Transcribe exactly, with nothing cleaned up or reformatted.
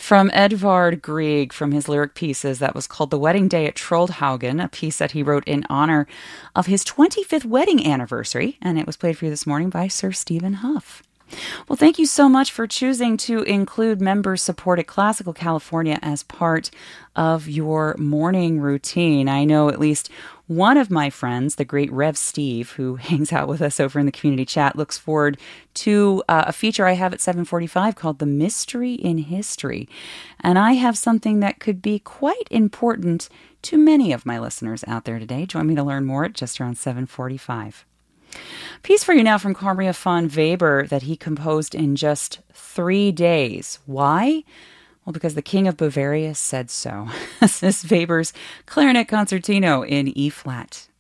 From Edvard Grieg, from his lyric pieces, that was called The Wedding Day at Troldhaugen, a piece that he wrote in honor of his twenty-fifth wedding anniversary, and it was played for you this morning by Sir Stephen Huff. Well, thank you so much for choosing to include member-supported Classical California as part of your morning routine. I know at least one of my friends, the great Rev Steve, who hangs out with us over in the community chat, looks forward to uh, a feature I have at seven forty-five called The Mystery in History. And I have something that could be quite important to many of my listeners out there today. Join me to learn more at just around seven forty-five. Piece for you now from Cornelia von Weber that he composed in just three days. Why? Well, because the King of Bavaria said so. This is Weber's Clarinet Concertino in E-flat.